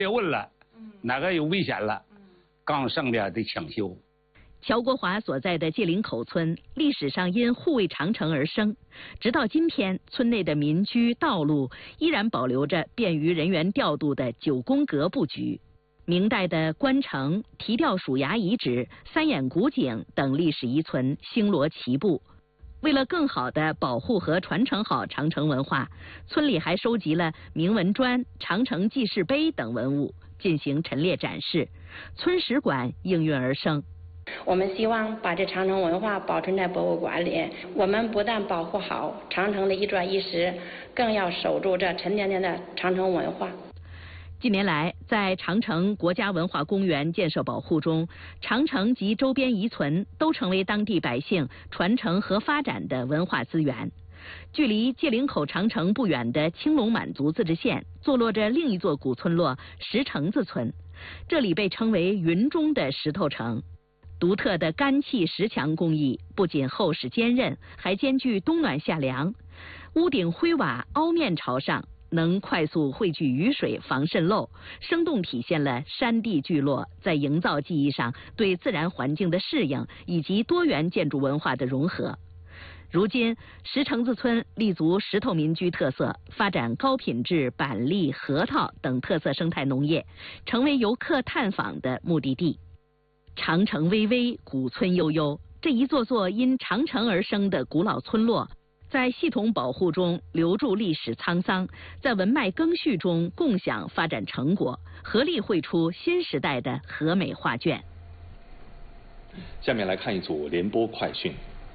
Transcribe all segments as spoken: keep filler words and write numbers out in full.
别问了，哪个有危险了，刚剩的得抢修。 乔国华所在的界岭口村，历史上因护卫长城而生，直到今天，村内的民居、道路依然保留着便于人员调度的九宫格布局。明代的关城、提吊鼠牙遗址、三眼古井等历史遗存星罗棋布。为了更好地保护和传承好长城文化，村里还收集了铭文砖、长城记事碑等文物进行陈列展示，村史馆应运而生。 我们希望把这长城文化保存在博物馆里。我们不但保护好长城的一砖一石，更要守住这沉甸甸的长城文化。 近年来，在长城国家文化公园建设保护中，长城及周边遗存都成为当地百姓传承和发展的文化资源。距离界岭口长城不远的青龙满族自治县，坐落着另一座古村落石城子村，这里被称为云中的石头城。独特的干砌石墙工艺不仅厚实坚韧，还兼具冬暖夏凉。屋顶灰瓦凹面朝上，能快速汇聚雨水，防渗漏，生动体现了山地聚落在营造技艺上对自然环境的适应以及多元建筑文化的融合。如今，石城子村立足石头民居特色，发展高品质板栗、核桃等特色生态农业，成为游客探访的目的地。长城巍巍，古村悠悠，这一座座因长城而生的古老村落，在系统保护中留住历史沧桑，在文脉赓续中共享发展成果，合力绘出新时代的和美画卷。 下面来看一组联播快讯。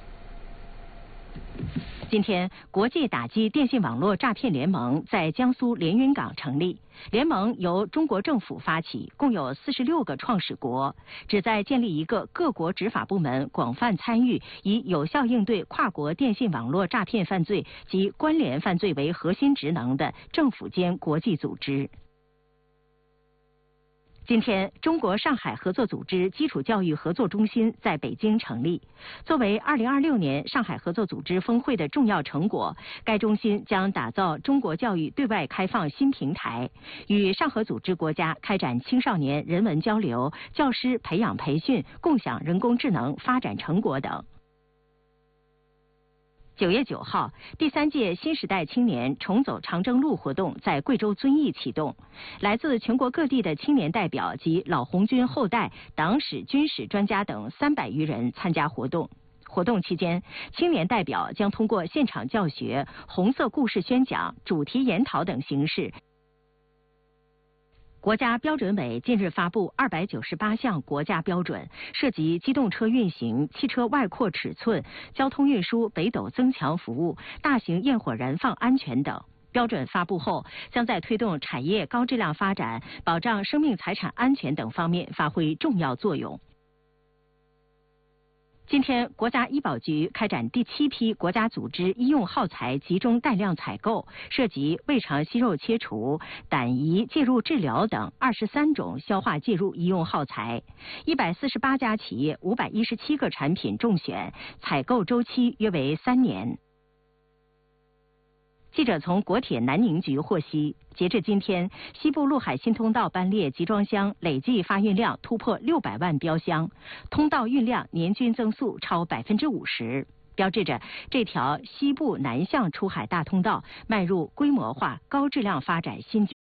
今天，国际打击电信网络诈骗联盟在江苏连云港成立。联盟由中国政府发起，共有四十六个创始国，旨在建立一个各国执法部门广泛参与，以有效应对跨国电信网络诈骗犯罪及关联犯罪为核心职能的政府间国际组织。今天，中国上海合作组织基础教育合作中心在北京成立。作为二零二六年上海合作组织峰会的重要成果，该中心将打造中国教育对外开放新平台，与上合组织国家开展青少年人文交流、教师培养培训、共享人工智能发展成果等。九月九号，第三届新时代青年重走长征路活动在贵州遵义启动，来自全国各地的青年代表及老红军后代、党史、军史专家等三百余人参加活动。活动期间，青年代表将通过现场教学、红色故事宣讲、主题研讨等形式。国家标准委近日发布二百九十八项国家标准，涉及机动车运行、汽车外扩尺寸、交通运输北斗增强服务、大型焰火燃放安全等。标准发布后，将在推动产业高质量发展、保障生命财产安全等方面发挥重要作用。今天，国家医保局开展第七批国家组织医用耗材集中带量采购，涉及胃肠息肉切除、胆胰介入治疗等二十三种消化介入医用耗材，一百四十八家企业五百一十七个产品中选，采购周期约为三年。记者从国铁南宁局获悉，截至今天，西部陆海新通道班列集装箱累计发运量突破六百万标箱，通道运量年均增速超百分之五十，标志着这条西部南向出海大通道迈入规模化、高质量发展新